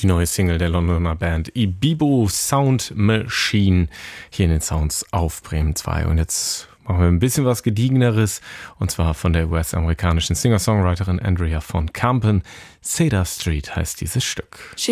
die neue Single der Londoner Band Ibibo Sound Machine hier in den Sounds auf Bremen 2. Und jetzt machen wir ein bisschen was Gediegeneres, und zwar von der US-amerikanischen Singer-Songwriterin Andrea von Kampen. Cedar Street heißt dieses Stück.